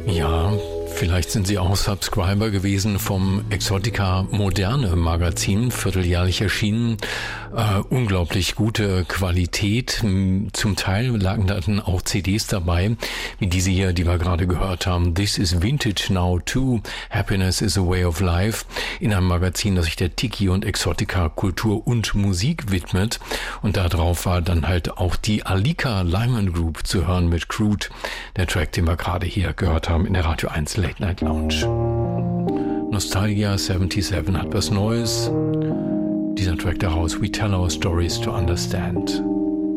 Ja, vielleicht sind Sie auch Subscriber gewesen vom Exotica Moderne Magazin, vierteljährlich erschienen. Unglaublich gute Qualität. Zum Teil lagen da dann auch CDs dabei, wie diese hier, die wir gerade gehört haben. This is Vintage Now Too. Happiness is a Way of Life. In einem Magazin, das sich der Tiki und Exotica Kultur und Musik widmet. Und da drauf war dann halt auch die Alika Lyman Group zu hören mit Crude. Der Track, den wir gerade hier gehört haben in der Radio 1 Late Night Lounge. Nostalgia 77 hat was Neues. Dieser Track daraus, We Tell Our Stories to Understand.